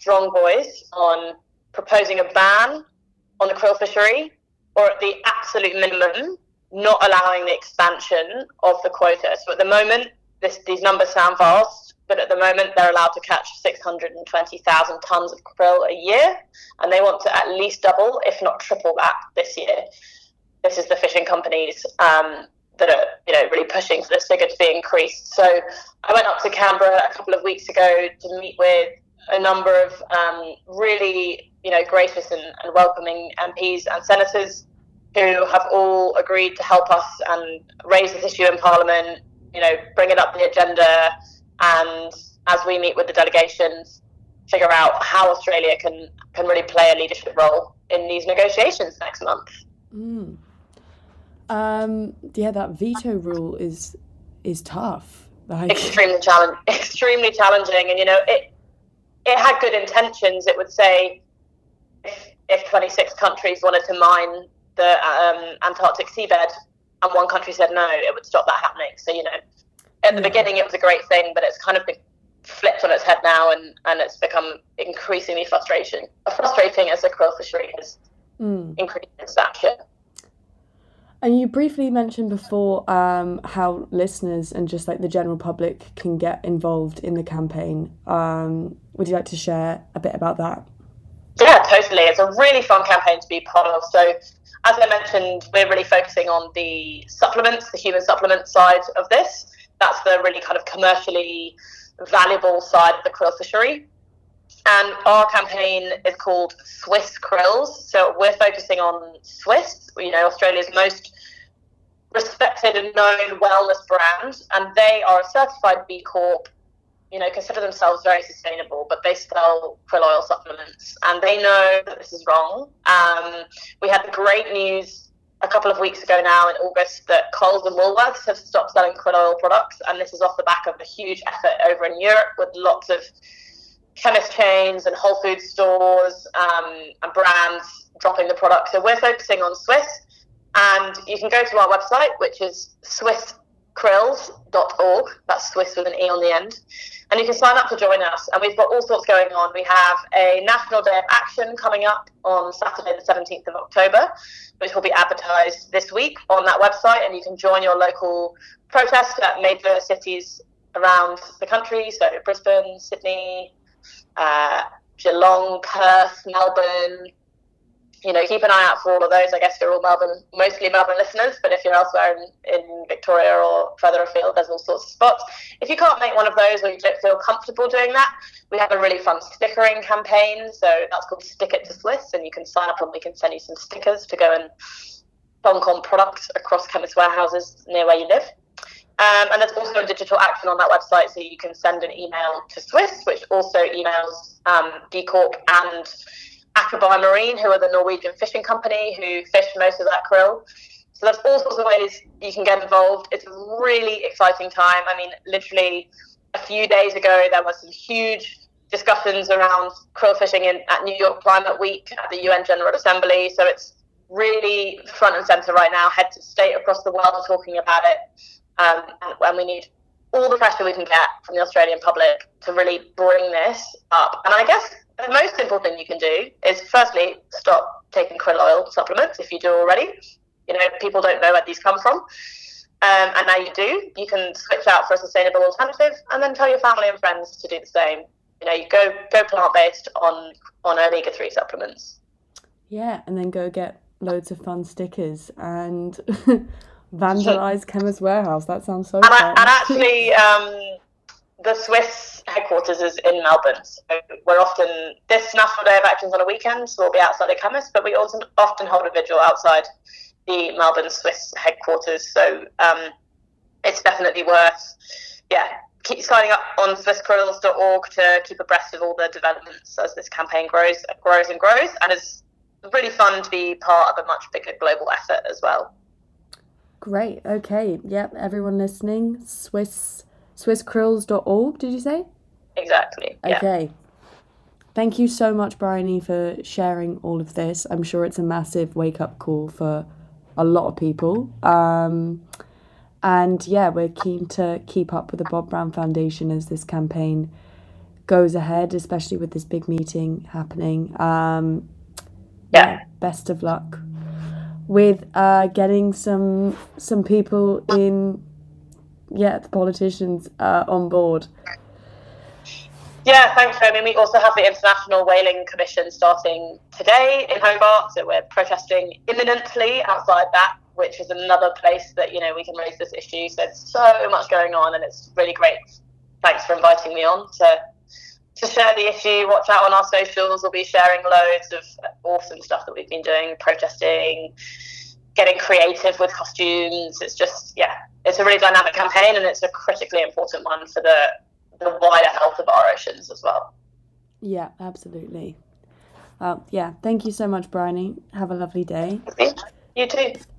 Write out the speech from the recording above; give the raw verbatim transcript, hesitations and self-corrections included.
strong voice on proposing a ban on the krill fishery, or at the absolute minimum, not allowing the expansion of the quota. So at the moment, this, these numbers sound vast, but at the moment they're allowed to catch six hundred twenty thousand tonnes of krill a year, and they want to at least double, if not triple that this year. This is the fishing companies um, that are, you know, really pushing for this figure to be increased. So I went up to Canberra a couple of weeks ago to meet with a number of um, really, you know, gracious and, and welcoming M Ps and senators who have all agreed to help us and raise this issue in Parliament, you know, bring it up the agenda, and as we meet with the delegations, figure out how Australia can, can really play a leadership role in these negotiations next month. Mm. Um, yeah, that veto rule is is tough. Like... Extremely challenging. Extremely challenging, and you know, it it had good intentions. It would say if if twenty-six countries wanted to mine the um, Antarctic seabed, and one country said no, it would stop that happening. So you know, at the yeah. beginning it was a great thing, but it's kind of been flipped on its head now, and and it's become increasingly frustrating. Frustrating as the krill fishery has mm. increased in stature. And you briefly mentioned before um, how listeners and just like the general public can get involved in the campaign. Um, would you like to share a bit about that? Yeah, totally. It's a really fun campaign to be part of. So as I mentioned, we're really focusing on the supplements, the human supplement side of this. That's the really kind of commercially valuable side of the krill fishery. And our campaign is called Swiss Krills. So we're focusing on Swiss, you know, Australia's most respected and known wellness brand. And they are a certified B Corp, you know, consider themselves very sustainable, but they sell krill oil supplements. And they know that this is wrong. Um, we had the great news a couple of weeks ago now in August that Coles and Woolworths have stopped selling krill oil products. And this is off the back of a huge effort over in Europe with lots of chemist chains and Whole Foods stores um, and brands dropping the product. So we're focusing on Swiss, and you can go to our website, which is swiss krills dot org. That's Swiss with an E on the end. And you can sign up to join us. And we've got all sorts going on. We have a National Day of Action coming up on Saturday the seventeenth of October, which will be advertised this week on that website. And you can join your local protest at major cities around the country. So Brisbane, Sydney, Uh, Geelong, Perth, Melbourne, you know, keep an eye out for all of those. I guess you're all Melbourne, mostly Melbourne listeners, but if you're elsewhere in, in Victoria or further afield, there's all sorts of spots. If you can't make one of those or you don't feel comfortable doing that, we have a really fun stickering campaign. So that's called Stick It to Swiss, and you can sign up and we can send you some stickers to go and bonk on products across chemist warehouses near where you live. Um, and there's also a digital action on that website, so you can send an email to Swiss, which also emails um, B Corp and Akerby Marine, who are the Norwegian fishing company who fish most of that krill. So there's all sorts of ways you can get involved. It's a really exciting time. I mean, literally a few days ago, there were some huge discussions around krill fishing in, at New York Climate Week at the U N General Assembly. So it's really front and centre right now. Heads of state across the world are talking about it. Um, and, and we need all the pressure we can get from the Australian public to really bring this up. And I guess the most simple thing you can do is, firstly, stop taking krill oil supplements if you do already. You know, people don't know where these come from. Um, and now you do. You can switch out for a sustainable alternative, and then tell your family and friends to do the same. You know, you go go plant-based on, on omega three supplements. Yeah, and then go get loads of fun stickers and... vandalise Chemist Warehouse. That sounds so and fun. I, and actually, um, the Swiss headquarters is in Melbourne. So we're often, this National Day of Action is on a weekend, so we'll be outside the chemist, but we also often hold a vigil outside the Melbourne Swiss headquarters. So um, it's definitely worth, yeah, keep signing up on swiss krills dot org to keep abreast of all the developments as this campaign grows, grows and grows. And it's really fun to be part of a much bigger global effort as well. Great. Okay. Yep. Everyone listening, Swiss swiss krills dot org. Did you say? Exactly. Yeah. Okay. Thank you so much, Bryony, for sharing all of this. I'm sure it's a massive wake up call for a lot of people. Um, and yeah, we're keen to keep up with the Bob Brown Foundation as this campaign goes ahead, especially with this big meeting happening. Um, yeah. yeah, best of luck with uh, getting some some people in, yeah, the politicians uh, on board. Yeah, thanks. I mean, we also have the International Whaling Commission starting today in Hobart, so we're protesting imminently outside that, which is another place that, you know, we can raise this issue. So there's so much going on, and it's really great. Thanks for inviting me on to to share the issue. Watch out on our socials. We'll be sharing loads of awesome stuff that we've been doing, protesting, getting creative with costumes. It's just, yeah, it's a really dynamic campaign, and it's a critically important one for the, the wider health of our oceans as well. Yeah, absolutely. Uh, yeah, thank you so much, Bryony. Have a lovely day. You too.